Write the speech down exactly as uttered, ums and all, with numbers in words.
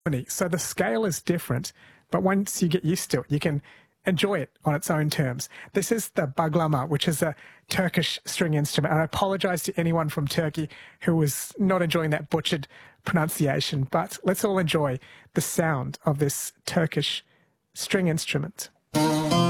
So the scale is different, but once you get used to it, you can enjoy it on its own terms. This is the baglama, which is a Turkish string instrument. And I apologize to anyone from Turkey who was not enjoying that butchered pronunciation, but let's all enjoy the sound of this Turkish string instrument.